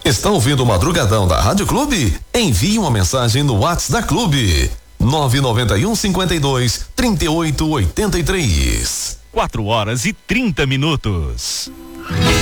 Está ouvindo o Madrugadão da Rádio Clube? Envie uma mensagem no WhatsApp da Clube. 99152-3883. 4 horas e 30 minutos.